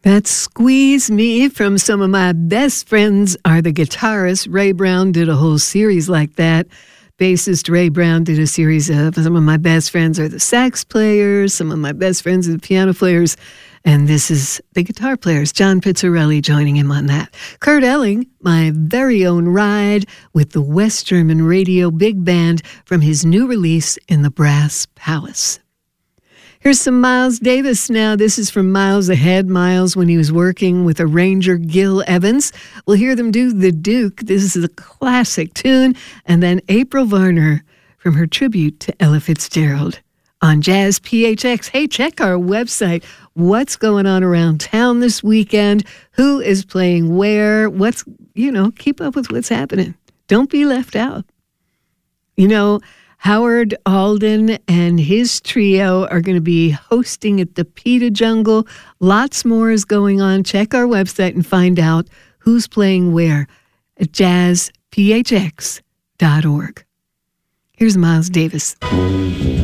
That Squeeze Me from Some of My Best Friends Are the Guitarists. Ray Brown did a whole series like that. Bassist Ray Brown did a series of Some of My Best Friends Are the Sax Players, Some of My Best Friends Are the Piano Players, and this is the guitar players. John Pizzarelli joining him on that. Kurt Elling, My Very Own Ride with the West German Radio Big Band from his new release in the Brass Palace. Here's some Miles Davis now. This is from Miles Ahead. Miles, when he was working with arranger Gil Evans. We'll hear them do The Duke. This is a classic tune. And then April Varner from her tribute to Ella Fitzgerald on Jazz PHX. Hey, check our website. What's going on around town this weekend? Who is playing where? Keep up with what's happening. Don't be left out. Howard Alden and his trio are going to be hosting at the Pita Jungle. Lots more is going on. Check our website and find out who's playing where at jazzphx.org. Here's Miles Davis.